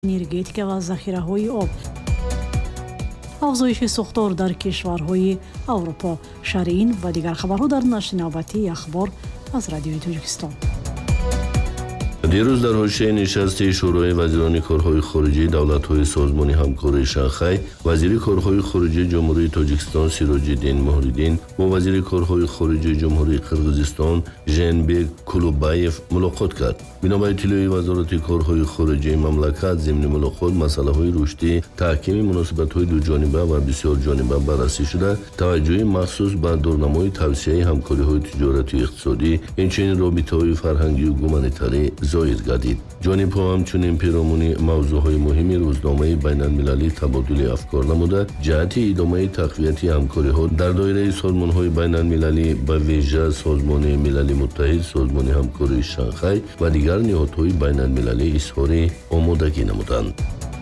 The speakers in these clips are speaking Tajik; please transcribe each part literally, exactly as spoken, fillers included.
энергетика ва захираҳои об. афзоиши сӯхтор дар кишварҳои Аврупо. Шарҳи ин ва дигар хабарҳо дар нашри навбатии ахбор аз Радиои Тоҷикистон. дирӯз дар ҳошияи нишасти шӯрои вазирони корҳои хориҷии давлатҳои созмони ҳамкории Шанхай, вазири корҳои хориҷии ҷумҳурии Тоҷикистон Сироҷиддин Муҳриддин бо вазири корҳои хориҷии ҷумҳурии Қирғизистон Женбек Кулубаев мулоқот кард. Биноба иттилои вазорати корҳои хориҷии мамлакат, зимни мулоқот масъалаҳои рушдӣ, таҳкими муносибатҳои дуҷониба ва бисёрҷониба баррасӣ шуда, таваҷҷӯҳи махсус ба дурнамои тавсеяи ҳамкориҳои тиҷорату иқтисодӣ, инчунин робитаҳои фарҳангию гуманитарӣ зоид гардид. ҷонибҳо ҳамчунин пиромони мавзӯъҳои муҳими рӯзномаи байналмилалӣ табодули афкор намуда, ҷиҳати идомаи тақвияти ҳамкориҳо дар доираи созмонҳои байналмилалӣ ба вижа Созмони Милали Муттаҳид, Созмони ҳамкории Шанхай ва дигар ниҳодҳои байналмилалӣ изҳори омодагӣ намуданд.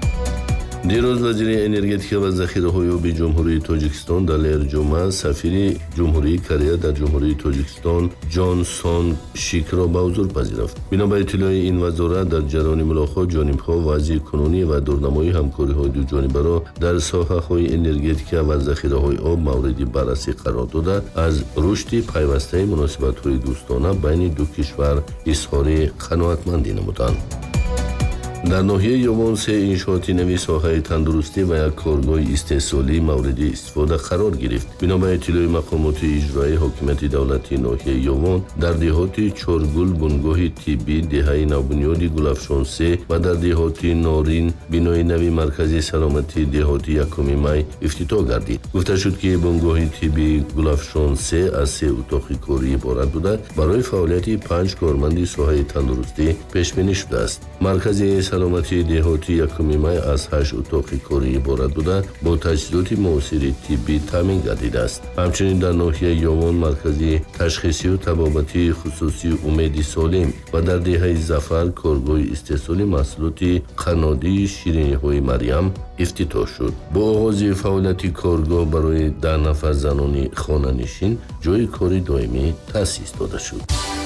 дирӯз вазири энергетика ва захираҳои оби ҷумҳурии Тоҷикистон Далер Ҷумъа сафири ҷумҳурии Корея дар ҷумҳурии Тоҷикистон Ҷон Сонг Шикро ба ҳузур пазирафт. Бино ба иттилои ин вазорат, дар ҷараёни мулоқот ҷонибҳо вазъи кунунӣ ва дурнамои ҳамкориҳои дуҷонибаро дар соҳаҳои энергетика ва захираҳои об мавриди баррасӣ қарор дода, аз рушди пайвастаи муносибатҳои дӯстона байни ду кишвар изҳори қаноатмандӣ намуданд. дар ноҳияи Ёвон се иншооти нави соҳаи тандурустӣ ва як коргоҳи истеҳсолӣ мавриди истифода қарор гирифт. Бино ба иттилои мақомоти иҷроии ҳокимияти давлатии ноҳияи Ёвон, дар деҳоти Чоргул бунгоҳи тиббӣ, деҳаи навбунёди Гулафшон се ва дар деҳоти Норин бинои нави маркази саломатии деҳоти якуми май ифтитоҳ гардид. Гуфта шуд, ки бунгоҳи тиббии Гулафшон се аз се утоқи корӣ иборат буда, барои фаъолияти панҷ корманди соҳаи тандурустӣ пешбинӣ шудааст. Маркази саломатии деҳоти якуми май аз ҳашт утоқи корӣ иборат буда, бо таҷҳизоти муосири тиббӣ таъмин гардидааст. ҳамчунин дар ноҳияи Ёвон маркази ташхисию табобатии хусусии Умеди Солим ва дар деҳаи Зафар коргоҳи истеҳсоли маҳсулоти қаннодии шириниҳои Марьям ифтитоҳ шуд. Бо оғози фаъолияти коргоҳ барои даҳ нафар занони хонанишин ҷойи кори доимӣ таъсис дода шуд.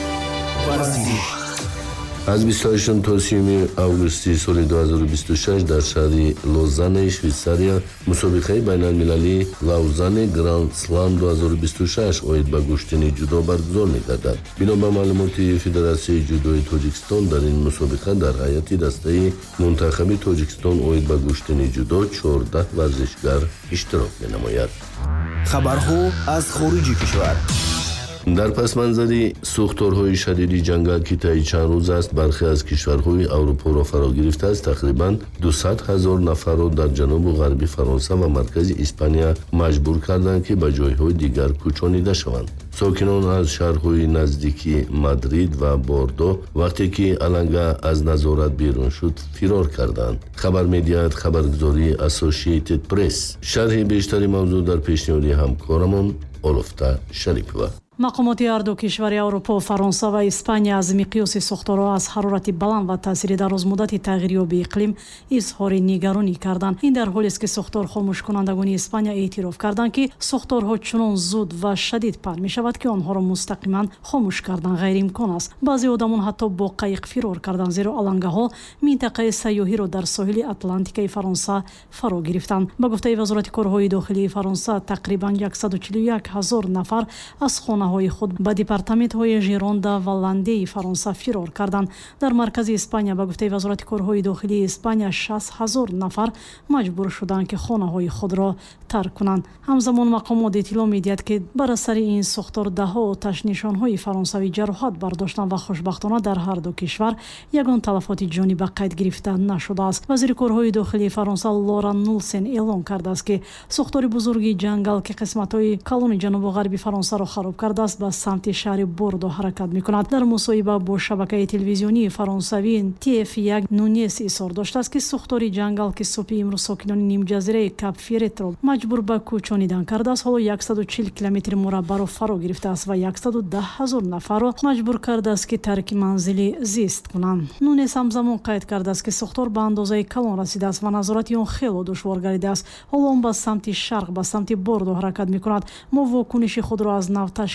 аз бисту ҳаштум то сеюми августи соли ду ҳазору бисту шаш дар шаҳри Лозаннаи Швейтсария мусобиқаи байналмилалии Лаузанни Гранд Слам ду ҳазору бисту шаш оид ба куштини ҷудо баргузор мегардад. Бино ба маълумоти Федератсияи ҷудои Тоҷикистон, дар ин мусобиқа дар ҳайати дастаи мунтахаби Тоҷикистон оид ба куштини ҷудо чордаҳ варзишгар иштирок менамояд. хабарҳо аз хориҷи кишвар. дар пасманзари сӯхторҳои шадиди ҷангал, ки таи чанд рӯз аст бархе аз кишварҳои Аврупоро фаро гирифтааст, тақрибан дусад ҳазор нафарро дар ҷанубу ғарби Фаронса ва маркази Испания маҷбур карданд, ки ба ҷойҳои дигар кӯчонида шаванд. сокинон аз шаҳрҳои наздики Мадрид ва Бордо вақте ки аланга аз назорат берун шуд, фирор карданд. хабар медиҳад хабаргузории Associated Press. шарҳи бештари мавзӯъ дар пешниҳоди ҳамкорамон Олуфта Шарипова. мақомоти ҳарду кишвари Аврупо, Фаронса ва Испания аз миқёси сӯхторҳо аз ҳарорати баланд ва таъсири дарозмуддати тағйирёбии иқлим изҳори нигаронӣ карданд. ин дар ҳолест, ки сӯхтор хомӯшкунандагони Испания эътироф карданд, ки сӯхторҳо чунон зуд ва шадид паҳн мешавад, ки онҳоро мустақиман хомӯш кардан ғайриимкон аст. баъзе одамон ҳатто бо қайиқ фирор карданд, зеро алангаҳо минтақаи сайёҳиро дар соҳили Атлантикаи Фаронса фаро гирифтанд. ба гуфтаи вазорати корҳои дохилии Фаронса, тақрибан яксаду чилу як ҳазор нафар аз хонаҳои худ ба департаментҳои Жиронда ва Ландеи Фаронса фирор карданд. дар маркази Испания, ба гуфтаи вазорати корҳои дохилии Испания, шаст ҳазор нафар маҷбур шуданд, ки хонаҳои худро тарк кунанд. ҳамзамон мақомот иттилоъ медиҳад, ки бар асари ин сӯхтор даҳҳо оташнишонҳои фаронсавӣ ҷароҳат бардоштанд ва хушбахтона дар ҳар ду кишвар ягон талафоти ҷонӣ ба қайд гирифта нашудааст. вазири корҳои дохилии Фаронса Лора Нулсен эълон кардааст, ки сӯхтори бузурги ҷангал, ки қисматҳои калони ҷанубу ғарби Фаронсаро хароб карда ба самти шаҳри Бордо ҳаракат мекунад. дар мусоҳиба бо шабакаи телевизионии фаронсавӣ Ти Эф як Нунес изҳор доштааст, ки сӯхтори ҷангал, ки субҳи имрӯз сокинони нимҷазираи Кап Феретро маҷбур ба кӯчонидан кардааст, ҳоло яксаду чил километри мураббаъро фаро гирифтааст ва яксаду даҳ ҳазор нафарро маҷбур кардааст, ки тарки манзилӣ зист кунанд. Нунес ҳамзамон қайд кардааст, ки сӯхтор ба андозаи калон расидааст ва назорати он хело душвор гардидааст. ҳоло он ба самти шарқ, ба самти Бордо ҳаракат мекунад. мо вокуниши худро аз нав ташкил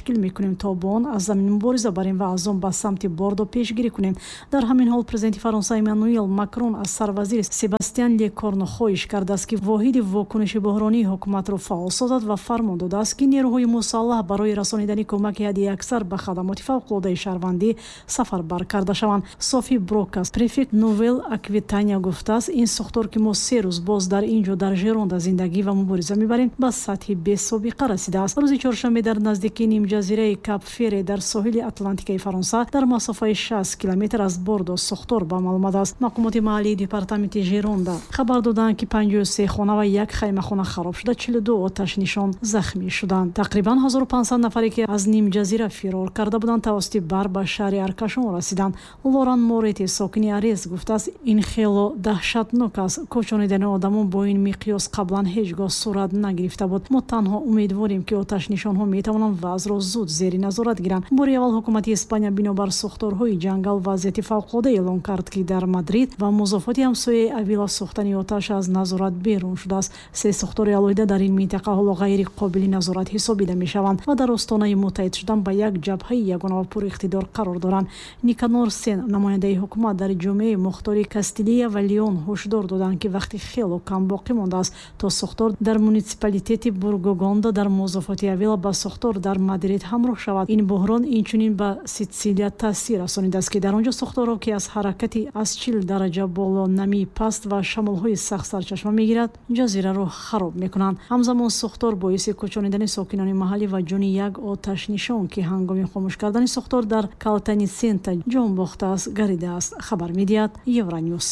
ташкил мекунем то бо он аз замин мубориза барем ва аз он ба самти бордо пешгирӣ кунем. Дар ҳамин ҳол президенти Фаронса Эммануэл Макрон аз сарвазир Себастьян Лекорно хоҳиш кардааст ки воҳиди вокуниши буҳронии ҳукуматро фаъол созад ва фармон додааст ки нерӯҳои мусаллаҳ барои расонидани кӯмаки ҳадди аксар ба хадамоти фавқулодаи шаҳрвандӣ сафарбар карда шаванд. Софи Брокас, префект Новел Аквитания гуфтааст, ин сохтор ки мо се рӯз боз дар ин ҷо дар Жеронда зиндагӣ ва мубориза мебарем ба сатҳи бесобиқа расидааст. рӯзи чоршанбе дар наздикии нимҷазираи Кап Фере дар соҳили атлантикаи Фаронса дар масофаи шаст километр аз бордо сохтор ба амал омадааст. мақомоти маҳаллии департаменти Жеронда хабар доданд ки панҷоҳ и се хона ва як хаймахона хароб шуда, чилу ду оташнишон захмӣ шуданд. тақрибан ҳазору пансад нафаре ки аз нимҷазира фирор карда буданд тавассути бар ба шаҳри Аркашон расиданд. Лоран Морети, сокини Арес, гуфтааст, ин хело даҳшатнок аст. кӯчонидани одамон бо ин миқёс қаблан ҳеҷ гоҳ сурат нагирифта буд. мо танҳо умедворем ки оташнишонҳо метавонанд вазъро зуд зери назорат гиранд. бори аввал ҳукумати Испания бинобар сохторҳои ҷангал вазъияти фавқулода эълон кард ки дар Мадрид ва музофоти ҳамсояи Авила сохтани оташ аз назорат берун шудааст. се сохтори алоҳида дар ин минтақа ҳоло ғайри қобили назорат ҳисобида мешаванд ва дар остонаи муттаҳид шудан ба як ҷабҳаи ягона ва пуриқтидор қарор доранд. Никанор Сен, намояндаи ҳукумат дар ҷомеаи мухтори Кастилия ва Леон, ҳушдор доданд ки вақти хело кам боқӣ мондааст то сохтор дар муниципалитети Бургогонда дар музофоти Авила ба сохтор дар Мадрид ҳамроҳ шавад. ин буҳрон инчунин ба Ситсилия таъсир расонидааст ки дар он ҷо сохторҳо ки аз ҳаракати аз чил дараҷа боло, намии паст ва шамолҳои сахт сарчашма мегирад, ҷазираро хароб мекунанд. ҳамзамон сохтор боиси кӯчонидани сокинони маҳаллӣ ва ҷони як оташнишон ки ҳангоми хомӯш кардани сохтор дар Калтаницента ҷон бохтааст гаридааст. хабар медиҳад Евронюс.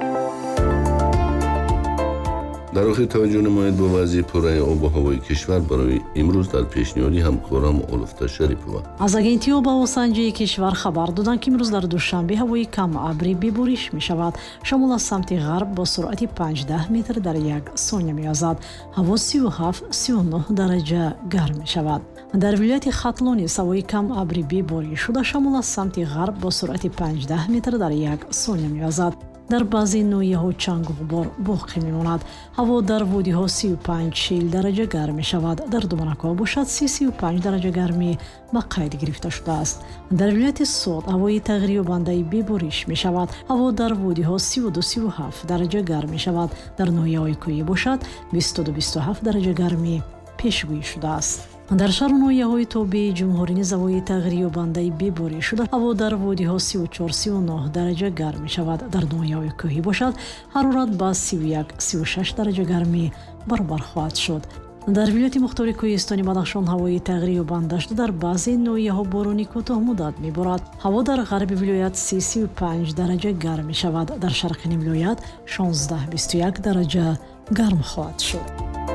дар охир таваҷҷӯҳ намоед бо вазъи пурраи обу ҳавои кишвар барои имрӯз дар пешниҳоди ҳамкорам Олуфта Шарипова. аз агентии обу ҳавосанҷии кишвар хабар доданд ки имрӯз дар душанбе ҳавои кам абрӣ бибориш мешавад. шамол аз самти ғарб бо суръати панҷдах метр дар як сония меязад. ҳаво сию ҳафт сию нӯҳ дараҷа гарм мешавад. дар вилояти Хатлон низ ҳавои кам абрӣ бибориш шуда, шамол аз самти ғарб бо суръати панҷдах метр дар як сония меязад. дар баъзе ноҳияҳо чангу ғубор боқӣ мемонад. ҳаво дар водиҳо сию панҷ чил дараҷа гарм мешавад. дар думанакҳо бошад си сию панҷ дараҷа гармӣ ба қайд гирифта шудааст. дар вилояти Сод ҳавои тағйирёбандаи бебориш мешавад. ҳаво дар водиҳо сию ду сию ҳафт дараҷа гарм мешавад. дар ноҳияҳои кӯҳӣ бошад бисту ду бисту ҳафт дараҷа гармӣ пешгӯӣ шудааст. дар шаҳру ноҳияҳои тобии ҷумҳурӣ низ ҳавои тағйирёбандаи бебориш шуда, ҳаво дар водиҳо сию чор сию нӯҳ дараҷа гарм мешавад. дар ноҳияҳои кӯҳӣ бошад ҳарорат ба сию як сию шаш дараҷа гармӣ баробар хоҳад шуд. дар вилояти мухтори кӯҳистони Бадахшон ҳавои тағйирёбанда шуда, дар баъзе ноҳияҳо борони кӯтоҳмуддат меборад. ҳаво дар ғарби вилоят си сию панҷ дараҷа гарм мешавад. дар шарқини вилоят шонздаҳ бисту як дараҷа гарм хоҳад шуд.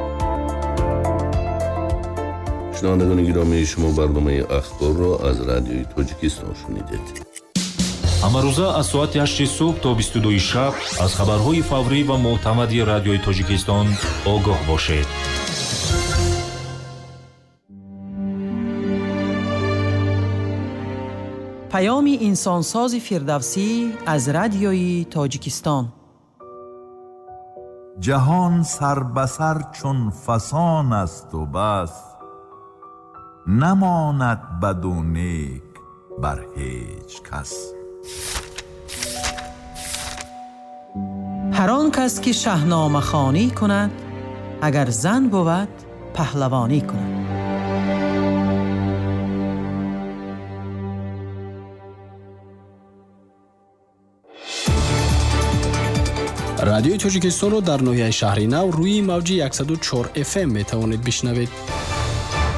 шунавандагони гиромии шумо барномаи ахборро аз радиои Тоҷикистон шунидед. ҳамарӯза аз соати ҳашти субҳ то бисту дуи шаб аз хабарҳои фаврӣ ва мӯътамади радиои Тоҷикистон огоҳ бошед. паёми инсонсози фирдавсӣ аз радиои Тоҷикистон. ҷаҳон сарбасар чун фасон асту бас, намонад баду нек бар ҳеҷ кас. ҳар он кас ки шаҳномахонӣ кунад, агар зан бувад паҳлавонӣ кунад. радиои Тоҷикистонро дар ноҳияи Шаҳри Нав рӯи мавҷи яксаду чор эф эм метавонед бишнавед.